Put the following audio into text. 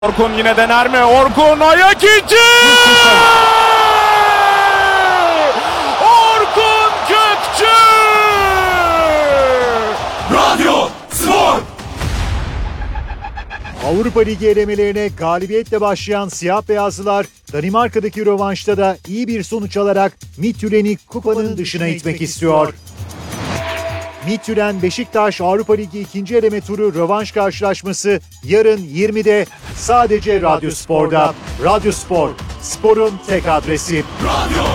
Orkun yine dener mi? Orkun ayak içi! Orkun Kökçü! Radyo Spor! Avrupa Ligi elemelerine galibiyetle başlayan siyah beyazlılar Danimarka'daki rövanşta da iyi bir sonuç alarak Midtjylland'i kupanın dışına itmek istiyor. Midtjylland Beşiktaş Avrupa Ligi 2. eleme turu rövanş karşılaşması yarın 20'de sadece Radyo Spor'da. Radyo Spor, sporun tek adresi. Radyo